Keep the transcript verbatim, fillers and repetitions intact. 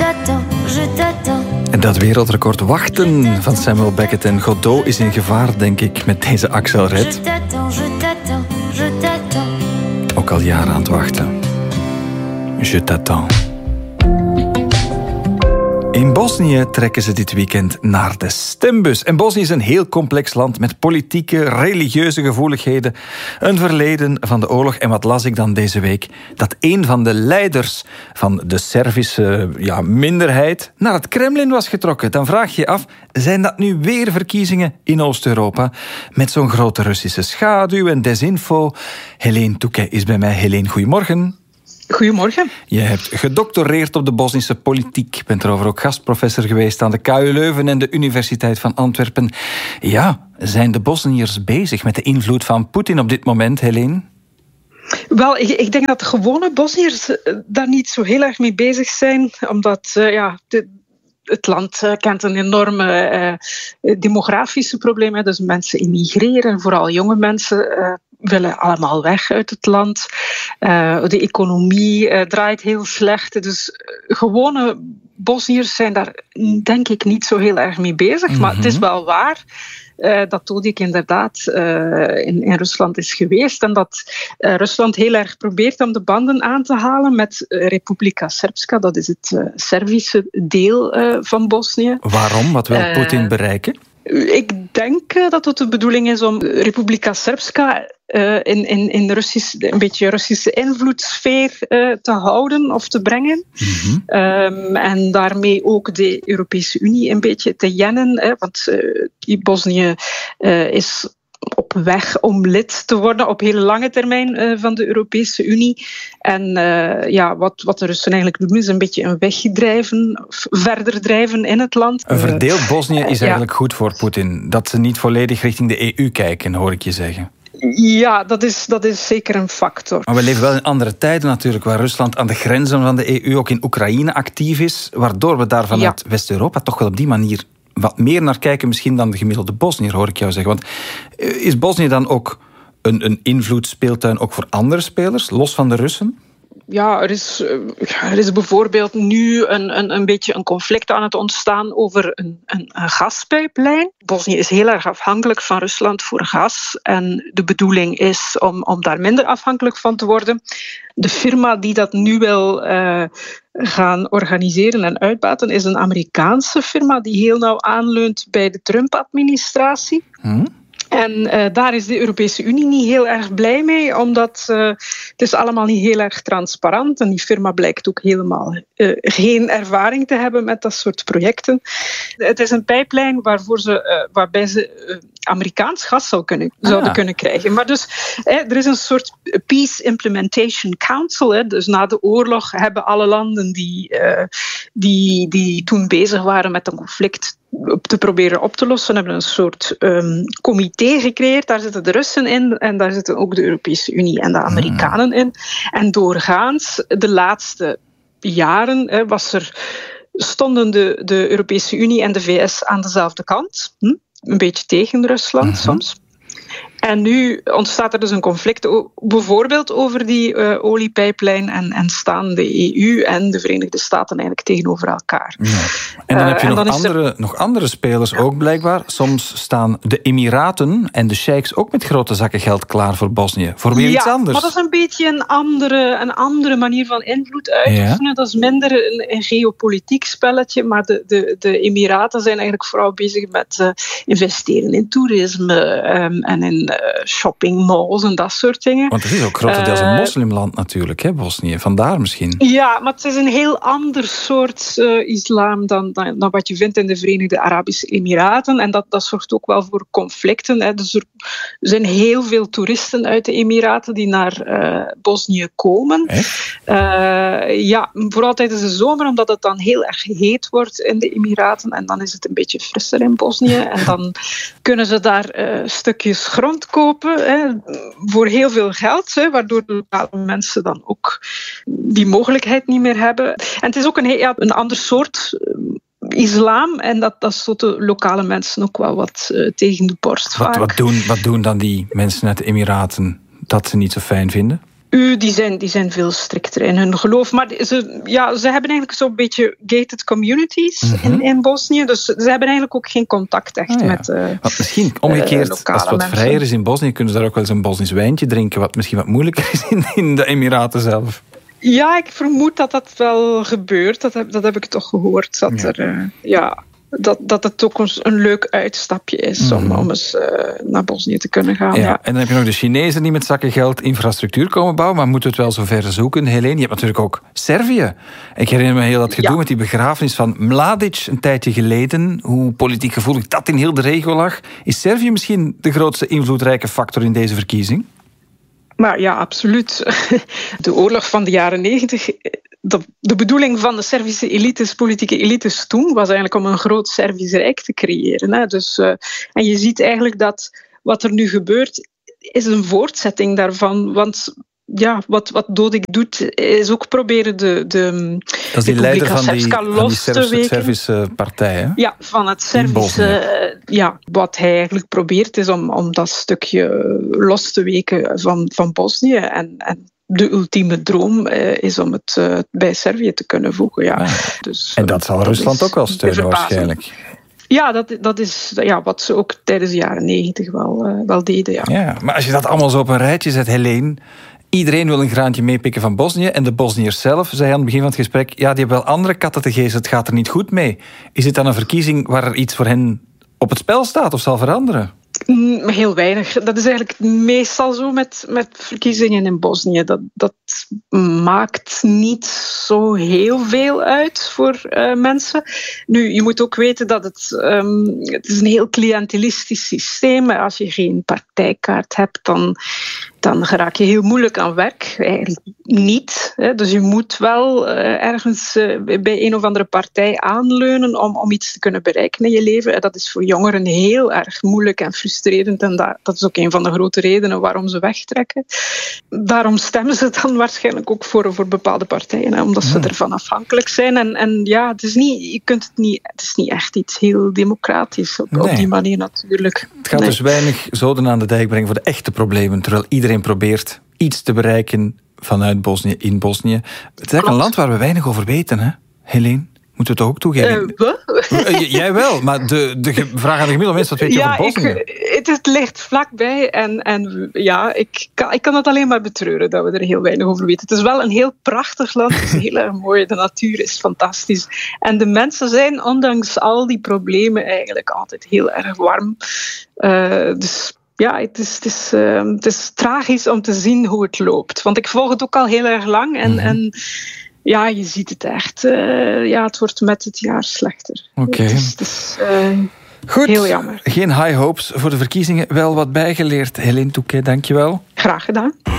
t'attends, je t'attends. En dat wereldrecord wachten van Samuel Beckett en Godot is in gevaar, denk ik, met deze Axel Red. Je t'attends, je t'attends, je t'attends. Ook al jaren aan het wachten. Je t'attends. In Bosnië trekken ze dit weekend naar de stembus. En Bosnië is een heel complex land met politieke, religieuze gevoeligheden. Een verleden van de oorlog. En wat las ik dan deze week? Dat een van de leiders van de Servische ja, minderheid naar het Kremlin was getrokken. Dan vraag je je af, zijn dat nu weer verkiezingen in Oost-Europa? Met zo'n grote Russische schaduw en desinfo. Helene Touquet is bij mij. Helene, goedemorgen. Goedemorgen. Je hebt gedoctoreerd op de Bosnische politiek. Bent erover ook gastprofessor geweest aan de K U Leuven en de Universiteit van Antwerpen. Ja, zijn de Bosniërs bezig met de invloed van Poetin op dit moment, Helene? Wel, ik, ik denk dat de gewone Bosniërs daar niet zo heel erg mee bezig zijn, omdat uh, ja, de, het land uh, kent een enorme uh, demografische probleem. Hè. Dus mensen immigreren, vooral jonge mensen uh, willen allemaal weg uit het land. Uh, de economie uh, draait heel slecht. Dus uh, gewone Bosniërs zijn daar denk ik niet zo heel erg mee bezig. Mm-hmm. Maar het is wel waar uh, dat Dodik inderdaad uh, in, in Rusland is geweest. En dat uh, Rusland heel erg probeert om de banden aan te halen met uh, Republika Srpska. Dat is het uh, Servische deel uh, van Bosnië. Waarom? Wat wil uh, Poetin bereiken? Ik denk uh, dat het de bedoeling is om Republika Srpska Uh, in, in, in Russisch, een beetje Russische invloedssfeer uh, te houden of te brengen. Mm-hmm. Um, en daarmee ook de Europese Unie een beetje te jennen. Hè, want uh, Bosnië uh, is op weg om lid te worden op hele lange termijn uh, van de Europese Unie. En uh, ja, wat, wat de Russen eigenlijk doen is een beetje een wegdrijven, verder drijven in het land. Een verdeeld Bosnië is uh, eigenlijk ja. goed voor Poetin. Dat ze niet volledig richting de E U kijken, hoor ik je zeggen. Ja, dat is, dat is zeker een factor. Maar we leven wel in andere tijden natuurlijk, waar Rusland aan de grenzen van de E U, ook in Oekraïne, actief is, waardoor we daar vanuit ja. West-Europa toch wel op die manier wat meer naar kijken misschien dan de gemiddelde Bosniër, hoor ik jou zeggen. Want is Bosnië dan ook een, een invloedsspeeltuin ook voor andere spelers, los van de Russen? Ja, er is, er is bijvoorbeeld nu een, een, een beetje een conflict aan het ontstaan over een, een, een gaspijplijn. Bosnië is heel erg afhankelijk van Rusland voor gas. En de bedoeling is om, om daar minder afhankelijk van te worden. De firma die dat nu wil uh, gaan organiseren en uitbaten is een Amerikaanse firma die heel nauw aanleunt bij de Trump-administratie. Hmm? En uh, daar is de Europese Unie niet heel erg blij mee, omdat uh, het is allemaal niet heel erg transparant. En die firma blijkt ook helemaal uh, geen ervaring te hebben met dat soort projecten. Het is een pijplijn waarvoor ze, uh, waarbij ze uh, Amerikaans gas zou kunnen, ah. zouden kunnen krijgen. Maar dus eh, er is een soort Peace Implementation Council. Eh, dus na de oorlog hebben alle landen die, uh, die, die toen bezig waren met een conflict te proberen op te lossen, hebben een soort um, comité gecreëerd. Daar zitten de Russen in en daar zitten ook de Europese Unie en de Amerikanen in. En doorgaans, de laatste jaren, eh, was er, stonden de, de Europese Unie en de V S aan dezelfde kant. Hm? Een beetje tegen Rusland uh-huh. soms. En nu ontstaat er dus een conflict bijvoorbeeld over die uh, oliepijplijn en, en staan de E U en de Verenigde Staten eigenlijk tegenover elkaar. Ja. En dan heb je uh, nog, dan andere, er... nog andere spelers ja. ook blijkbaar. Soms staan de Emiraten en de sheiks ook met grote zakken geld klaar voor Bosnië. Voor weer ja, iets anders. Maar dat is een beetje een andere, een andere manier van invloed uitoefenen. Ja. Dat is minder een, een geopolitiek spelletje, maar de, de, de Emiraten zijn eigenlijk vooral bezig met uh, investeren in toerisme um, en in Uh, shoppingmalls en dat soort dingen. Want het is ook grotendeels uh, een moslimland natuurlijk, hè, Bosnië. Vandaar misschien. Ja, maar het is een heel ander soort uh, islam dan, dan, dan wat je vindt in de Verenigde Arabische Emiraten. En dat, dat zorgt ook wel voor conflicten. Hè. Dus er zijn heel veel toeristen uit de Emiraten die naar uh, Bosnië komen. Echt? Uh, ja, vooral tijdens de zomer, omdat het dan heel erg heet wordt in de Emiraten. En dan is het een beetje frisser in Bosnië. En dan kunnen ze daar uh, stukjes grond kopen hè, voor heel veel geld, hè, waardoor de lokale mensen dan ook die mogelijkheid niet meer hebben. En het is ook een, ja, een ander soort uh, islam en dat, dat stoot de lokale mensen ook wel wat uh, tegen de borst. Wat, wat, doen, wat doen dan die mensen uit de Emiraten dat ze niet zo fijn vinden? U, die zijn, die zijn veel strikter in hun geloof. Maar ze, ja, ze hebben eigenlijk zo'n beetje gated communities mm-hmm. in, in Bosnië. Dus ze hebben eigenlijk ook geen contact echt ah, ja. met uh, Want misschien omgekeerd, uh, als het wat mensen. vrijer is in Bosnië, kunnen ze daar ook wel eens een Bosnisch wijntje drinken, wat misschien wat moeilijker is in, in de Emiraten zelf. Ja, ik vermoed dat dat wel gebeurt. Dat heb, dat heb ik toch gehoord. Dat ja. er... Uh, ja. Dat, dat het ook een, een leuk uitstapje is om, om eens uh, naar Bosnië te kunnen gaan. Ja. Ja. En dan heb je nog de Chinezen die met zakken geld infrastructuur komen bouwen, maar moeten we het wel zo ver zoeken, Helene? Je hebt natuurlijk ook Servië. Ik herinner me heel dat gedoe ja. met die begrafenis van Mladic een tijdje geleden, hoe politiek gevoelig dat in heel de regio lag. Is Servië misschien de grootste invloedrijke factor in deze verkiezing? Maar ja, absoluut. De oorlog van de jaren negentig... De, de bedoeling van de Servische elites, politieke elites toen, was eigenlijk om een groot Servisch Rijk te creëren. Hè. Dus, uh, en je ziet eigenlijk dat wat er nu gebeurt, is een voortzetting daarvan. Want ja, wat, wat Dodik doet, is ook proberen de, de, dat is die de leider van die, los van die te Servische partij, hè? Ja, van het Servische... Ja, wat hij eigenlijk probeert is om, om dat stukje los te weken van, van Bosnië. En, en de ultieme droom uh, is om het uh, bij Servië te kunnen voegen. Ja. Ah. Dus, en dat zal dat Rusland ook wel steunen waarschijnlijk. Ja, dat, dat is ja, wat ze ook tijdens de jaren negentig wel, uh, wel deden. Ja. Ja, maar als je dat allemaal zo op een rijtje zet, Helene... Iedereen wil een graantje meepikken van Bosnië. En de Bosniërs zelf zei aan het begin van het gesprek... ja, die hebben wel andere katten te geven, het gaat er niet goed mee. Is dit dan een verkiezing waar er iets voor hen op het spel staat of zal veranderen? Heel weinig. Dat is eigenlijk meestal zo met, met verkiezingen in Bosnië. Dat, dat maakt niet zo heel veel uit voor uh, mensen. Nu, je moet ook weten dat het, um, het is een heel cliëntelistisch systeem is. Als je geen partijkaart hebt, dan, dan raak je heel moeilijk aan werk. Eigenlijk niet. Hè. Dus je moet wel uh, ergens uh, bij een of andere partij aanleunen om, om iets te kunnen bereiken in je leven. En dat is voor jongeren heel erg moeilijk en frustrerend. En dat, dat is ook een van de grote redenen waarom ze wegtrekken. Daarom stemmen ze dan waarschijnlijk ook voor, voor bepaalde partijen. Hè, omdat ze ervan afhankelijk zijn. En, en ja, het is, niet, je kunt het, niet, het is niet echt iets heel democratisch op, nee. op die manier natuurlijk. Het gaat nee. dus weinig zoden aan de dijk brengen voor de echte problemen. Terwijl iedereen probeert iets te bereiken vanuit Bosnië, in Bosnië. Het is eigenlijk een land waar we weinig over weten, hè, Helene? Moeten we het ook toegeven? Uh, J- jij wel, maar de, de vraag aan de gemiddelde mensen, wat weet je ja, over Bosnië? Ik, het, het ligt vlakbij en, en ja, ik kan, ik kan het alleen maar betreuren dat we er heel weinig over weten. Het is wel een heel prachtig land, het is heel erg mooi, de natuur is fantastisch. En de mensen zijn, ondanks al die problemen, eigenlijk altijd heel erg warm. Uh, dus... Ja, het is, het, is, uh, het is tragisch om te zien hoe het loopt. Want ik volg het ook al heel erg lang. En, mm-hmm. en ja, je ziet het echt. Uh, ja, het wordt met het jaar slechter. Oké. Okay. Het is, het is uh, Goed, heel jammer. Geen high hopes voor de verkiezingen. Wel wat bijgeleerd. Helene Touquet, dankjewel. Graag gedaan.